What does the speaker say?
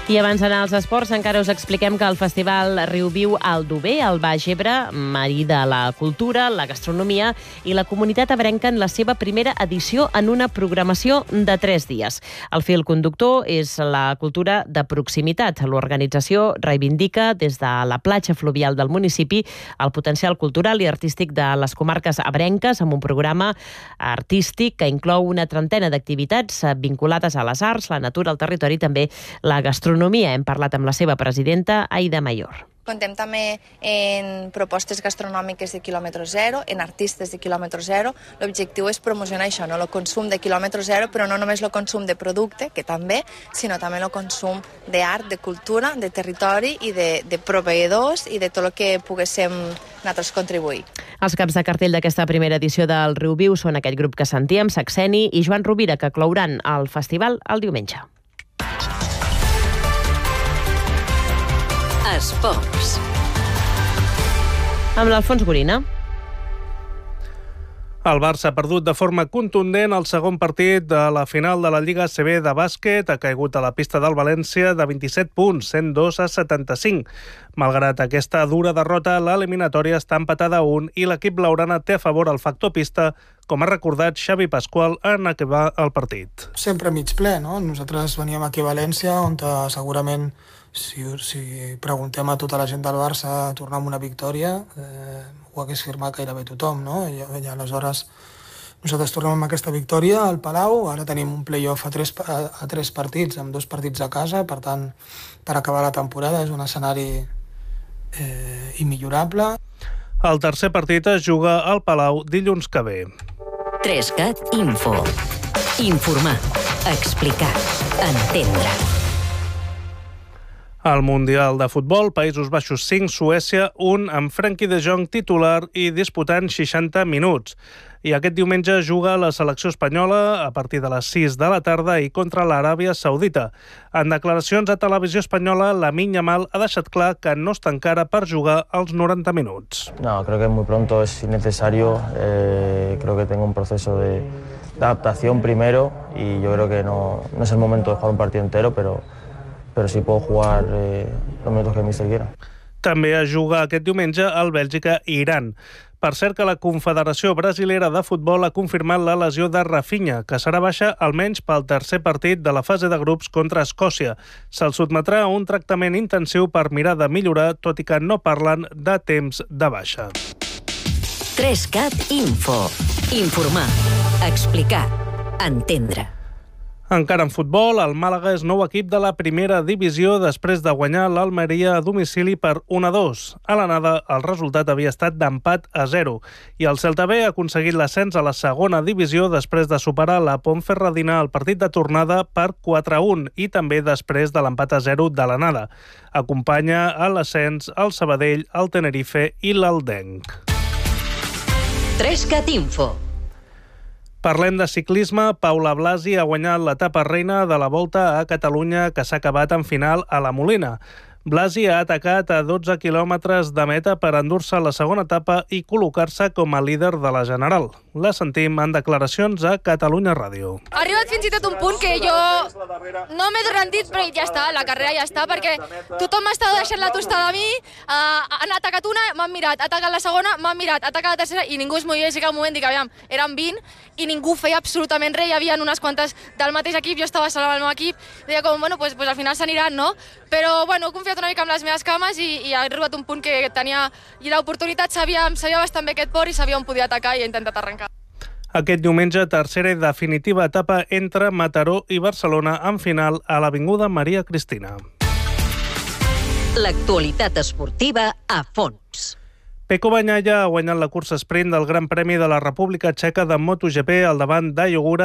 I abans d'anar als esports, encara us expliquem que el Festival Riu Viu Aldover, al Baix Ebre, marida la cultura, la gastronomia i la comunitat ebrenca en la seva primera edició en una programació de 3 dies. El fil conductor és la cultura de proximitat. L'organització reivindica des de la platja fluvial del municipi el potencial cultural i artístic de les comarques ebrenques amb un programa artístic que inclou una trentena d'activitats vinculades a les arts, la natura, el territori i també la gastronomia. Hem parlat amb la seva presidenta, Aida Mayor. Contem també en propostes gastronòmiques de quilòmetre zero, en artistes de quilòmetre zero. L'objectiu és promocionar això, no? El consum de quilòmetre zero, però no només el consum de producte, que també, sinó també el consum d'art, de cultura, de territori i de proveïdors i de tot el que poguéssim nosaltres contribuir. Els caps de cartell d'aquesta primera edició del Riu Viu són aquell grup que sentíem, Saxeni i Joan Rovira, que clouran el festival el diumenge. Esports. Amb l'Alfons Gorina. El Barça ha perdut de forma contundent el segon partit de la final de la Lliga ACB de bàsquet. Ha caigut a la pista del València de 27 punts, 102-75. Malgrat aquesta dura derrota, l'eliminatòria està empatada a 1 i l'equip blaugrana té a favor el factor pista, com ha recordat Xavi Pasqual en acabar el partit. Sempre mig ple, no? Nosaltres veníem aquí a València, on segurament, si preguntem a tota la gent del Barça tornar amb una victòria, ho hagués firmat gairebé tothom, no? I aleshores nosaltres tornem amb aquesta victòria al Palau. Ara tenim un play-off a 3 partits, amb 2 partits a casa. Per tant, per acabar la temporada és un escenari immillorable. El tercer partit es juga al Palau dilluns que ve. 3CAT Info. Informar, explicar, entendre. Al Mundial de Futbol, Països Baixos 5, Suècia 1, amb Frenkie de Jong titular i disputant 60 minuts. I aquest diumenge juga la selecció espanyola a partir de les 6 de la tarda i contra l'Aràbia Saudita. En declaracions a Televisió Espanyola, Lamine Yamal ha deixat clar que no està encara per jugar els 90 minuts. No, creo que muy pronto es innecesario. Creo que tengo un proceso de adaptación primero y yo creo que no es el momento de jugar un partido entero, pero sí puedo jugar los minutos que el míster quiera. També es juga aquest diumenge al Bèlgica i Iran. Per cert que la Confederació Brasilera de Futbol ha confirmat la lesió de Rafinha, que serà baixa almenys pel tercer partit de la fase de grups contra Escòcia. Se'l sotmetrà a un tractament intensiu per mirar de millorar, tot i que no parlen de temps de baixa. 3CAT Info. Informar, explicar, entendre. Encara en futbol, el Màlaga és nou equip de la primera divisió després de guanyar l'Almeria a domicili per 1-2. A l'anada, el resultat havia estat d'empat a 0 i el Celta B ha aconseguit l'ascens a la segona divisió després de superar la Ponferradina al partit de tornada per 4-1 i també després de l'empat a 0 de l'anada. Acompanya a l'ascens el Sabadell, el Tenerife i l'Aldenc. 3CAT Info. Parlem de ciclisme. Paula Blasi ha guanyat l'etapa reina de la Volta a Catalunya, que s'ha acabat en final a la Molina. Blasi ha atacat a 12 quilòmetres de meta per endur-se la segona etapa i col·locar-se com a líder de la general. La sentim en declaracions a Catalunya Ràdio. Ha arribat fins i tot un punt que jo no m'he rendit, però ja està, la carrera ja està, perquè tothom m'estava deixant la tostada a mi, han atacat una, m'han mirat, ha atacat la segona, m'han mirat, ha atacat la tercera, i ningú es movia, i que al moment dic, aviam, eren 20, i ningú feia absolutament res, hi havia unes quantes del mateix equip, jo estava sola amb el meu equip, deia com, bueno, pues al final s'aniran, no? Però, bueno, he confiat una mica amb les meves cames i ha arribat un punt que tenia l'oportunitat, sabia bastant bé aquest port i sabia on podia atacar i he intentat arrencar. Aquest diumenge, tercera i definitiva etapa entre Mataró i Barcelona en final a l'Avinguda Maria Cristina. L'actualitat esportiva a fons. Pecco Bagnaia ha guanyat la cursa sprint del Gran Premi de la República Txeca de MotoGP al davant d'Ayogura